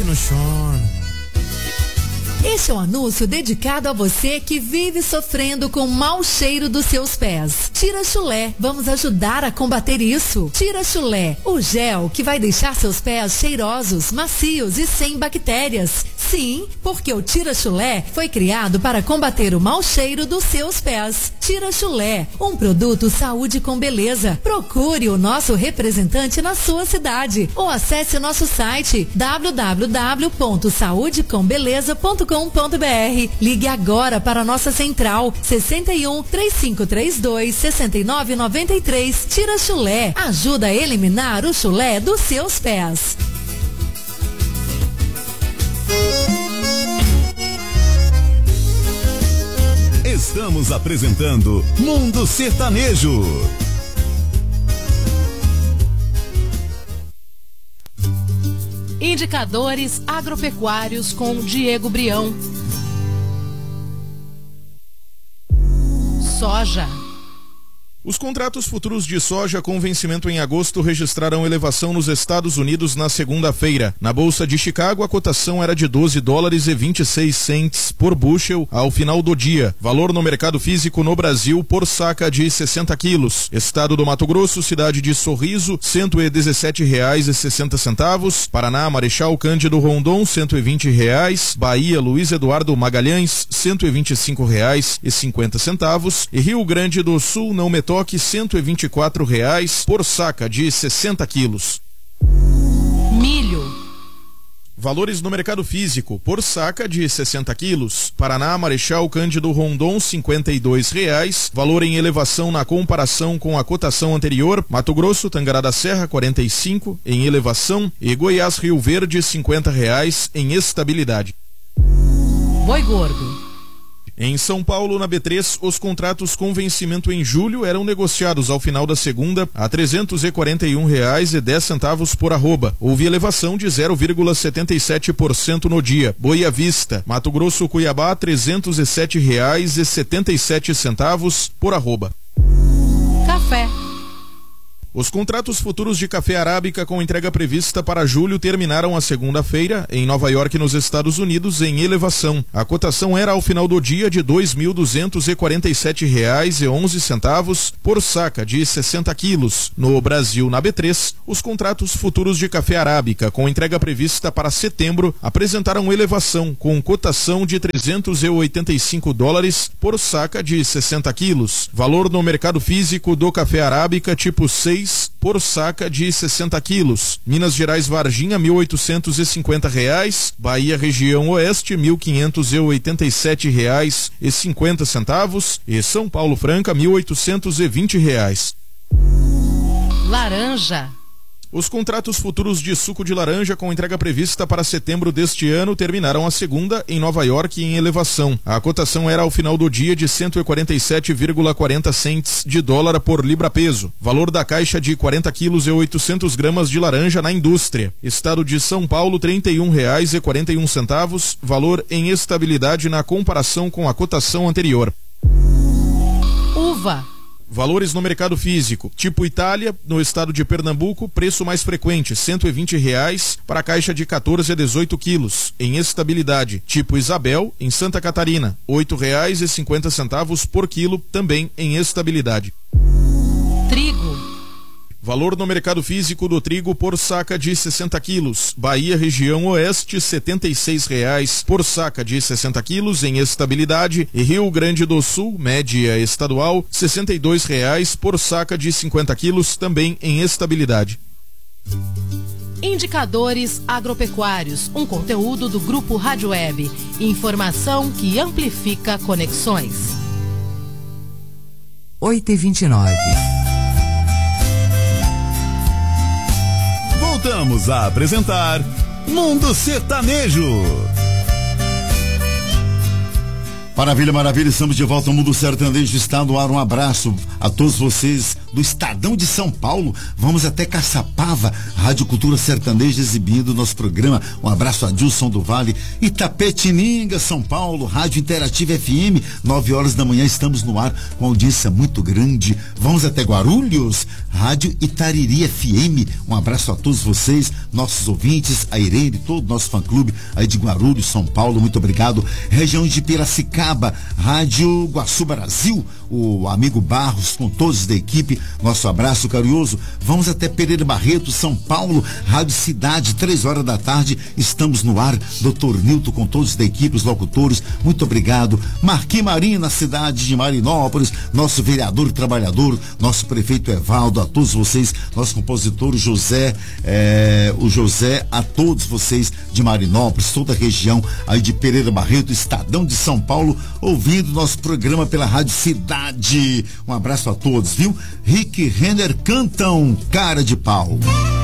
no chão. Este é um anúncio dedicado a você que vive sofrendo com o mau cheiro dos seus pés. Tira Chulé, vamos ajudar a combater isso. Tira Chulé, o gel que vai deixar seus pés cheirosos, macios e sem bactérias. Sim, porque o Tira Chulé foi criado para combater o mau cheiro dos seus pés. Tira Chulé, um produto saúde com beleza. Procure o nosso representante na sua cidade ou acesse o nosso site www.saudecombeleza.com.br. Ligue agora para a nossa central 61 3532 6993. Tira Chulé, ajuda a eliminar o chulé dos seus pés. Estamos apresentando Mundo Sertanejo. Indicadores agropecuários com Diego Brião. Soja. Os contratos futuros de soja com vencimento em agosto registraram elevação nos Estados Unidos na segunda-feira. Na Bolsa de Chicago, a cotação era de $12,26 por bushel ao final do dia. Valor no mercado físico no Brasil por saca de 60 quilos. Estado do Mato Grosso, cidade de Sorriso, R$ 117,60. Paraná, Marechal Cândido Rondon, R$ 120. Bahia, Luiz Eduardo Magalhães, R$ 125,50. E Rio Grande do Sul, não Metoque, R$ 124 por saca de 60 quilos. Milho. Valores no mercado físico, por saca de 60 quilos. Paraná, Marechal Cândido Rondon, R$ 52. Valor em elevação na comparação com a cotação anterior. Mato Grosso, Tangará da Serra, 45 em elevação. E Goiás, Rio Verde, R$ 50 em estabilidade. Boi gordo. Em São Paulo, na B3, os contratos com vencimento em julho eram negociados ao final da segunda a R$ 341,10 por arroba. Houve elevação de 0,77% no dia. Boi à vista, Mato Grosso, Cuiabá, R$ 307,77 por arroba. Café. Os contratos futuros de café arábica com entrega prevista para julho terminaram a segunda-feira em Nova York, nos Estados Unidos, em elevação. A cotação era ao final do dia de R$ 2.247,11 por saca de 60 quilos. No Brasil, na B3, os contratos futuros de café arábica com entrega prevista para setembro apresentaram elevação com cotação de $385 por saca de 60 quilos. Valor no mercado físico do café arábica tipo 6 por saca de 60 quilos. Minas Gerais, Varginha, R$ 1.850. Bahia, região oeste, R$ 1.587,50. E São Paulo, Franca, R$ 1.820. Laranja. Os contratos futuros de suco de laranja com entrega prevista para setembro deste ano terminaram a segunda em Nova York em elevação. A cotação era ao final do dia de 147,40 cents de dólar por libra-peso. Valor da caixa de 40 quilos e 800 gramas de laranja na indústria. Estado de São Paulo, R$ 31,41. Valor em estabilidade na comparação com a cotação anterior. Uva. Valores no mercado físico. Tipo Itália, no estado de Pernambuco, preço mais frequente, R$ 120 para a caixa de 14 a 18 quilos, em estabilidade. Tipo Isabel, em Santa Catarina, R$ 8,50 por quilo, também em estabilidade. Trigo. Valor no mercado físico do trigo por saca de 60 quilos. Bahia, região oeste, R$ 76 por saca de 60 quilos em estabilidade. E Rio Grande do Sul, média estadual, R$ 62 por saca de 50 quilos, também em estabilidade. Indicadores agropecuários, um conteúdo do Grupo Rádio Web. Informação que amplifica conexões. 8h29. Voltamos a apresentar Mundo Sertanejo. Maravilha, maravilha, estamos de volta ao Mundo Sertanejo, está no ar. Um abraço a todos vocês do Estadão de São Paulo. Vamos até Caçapava, Rádio Cultura Sertaneja exibindo nosso programa. Um abraço a Dilson do Vale, Itapetininga, São Paulo, Rádio Interativa FM, 9 horas da manhã estamos no ar com audiência muito grande. Vamos até Guarulhos, Rádio Itariri FM. Um abraço a todos vocês, nossos ouvintes, a Irene, todo o nosso fã-clube aí de Guarulhos, São Paulo, muito obrigado. Região de Piracicaba, Rádio Guaçu Brasil, o amigo Barros, com todos da equipe, nosso abraço carinhoso. Vamos até Pereira Barreto, São Paulo, Rádio Cidade, 3 horas da tarde, estamos no ar. Dr. Nilton, com todos da equipe, os locutores, muito obrigado. Marquinhos Marinho, na cidade de Marinópolis, nosso vereador e trabalhador, nosso prefeito Evaldo, a todos vocês, nosso compositor José, a todos vocês de Marinópolis, toda a região aí de Pereira Barreto, Estadão de São Paulo, ouvindo nosso programa pela Rádio Cidade. Um abraço a todos, viu? Rick Renner cantam Cara de Pau.